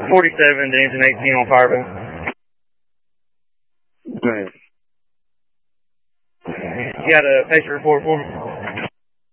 47 to engine 18 on Firebow. Go ahead. You got a patient report for me?